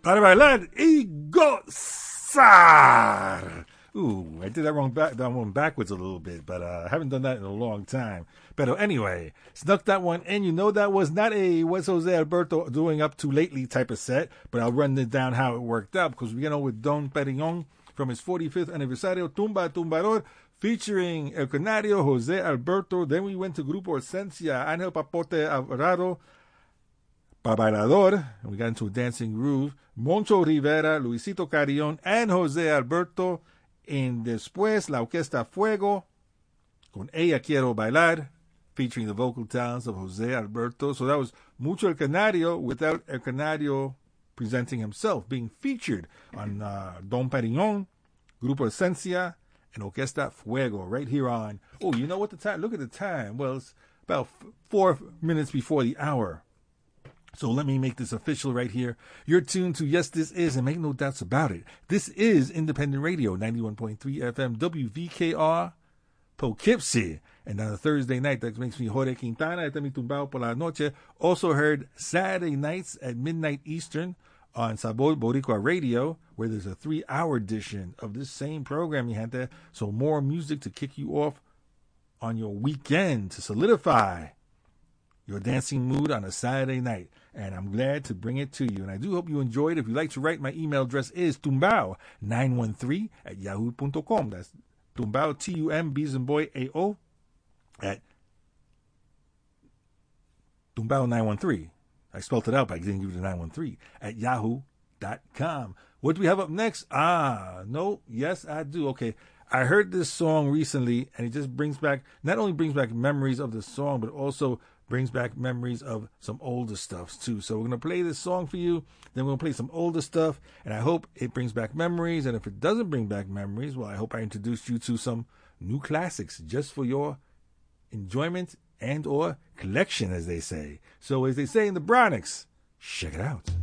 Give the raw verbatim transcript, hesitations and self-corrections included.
Para bailar y gozar. Ooh, I did that wrong back that one backwards a little bit, but uh, I haven't done that in a long time. But anyway, snuck that one in. You know that was not a what's Jose Alberto doing up to lately type of set, but I'll run it down how it worked out because we get on with Don Perignon from his forty-fifth aniversario, Tumba Tumbador, featuring El Canario, Jose Alberto. Then we went to Grupo Esencia, Angel Papote Alvarado, Pa Bailador, and we got into a dancing groove, Moncho Rivera, Luisito Carrion, and Jose Alberto. And después, La Orquesta Fuego, con Ella Quiero Bailar, featuring the vocal talents of Jose Alberto. So that was Mucho El Canario without El Canario presenting himself, being featured on uh, Don Perignon, Grupo Esencia, and Orquesta Fuego, right here on, oh, you know what the time, look at the time. Well, it's about f- four minutes before the hour. So let me make this official right here. You're tuned to Yes, This Is, and make no doubts about it, this is Independent Radio, ninety-one point three F M, W V K R, Poughkeepsie. And on a Thursday night, that makes me Jorge Quintana, este mi tumbao por la noche. Also heard Saturday nights at midnight Eastern on Sabor Boricua Radio, where there's a three-hour edition of this same program, mi gente. So more music to kick you off on your weekend, to solidify your dancing mood on a Saturday night. And I'm glad to bring it to you. And I do hope you enjoyed. If you'd like to write, my email address is tumbao nine one three at yahoo dot com. That's tumbao, T U M, B as in boy, A O, at tumbao nine one three. I spelled it out, but I didn't give you the nine one three, at yahoo dot com. What do we have up next? Ah, no, yes, I do. Okay. I heard this song recently, and it just brings back, not only brings back memories of the song, but also brings back memories of some older stuff too. So we're going to play this song for you, then we're going to play some older stuff, and I hope it brings back memories. And if it doesn't bring back memories, well, I hope I introduced you to some new classics just for your enjoyment and or collection, as they say. So as they say in the Bronx, check it out.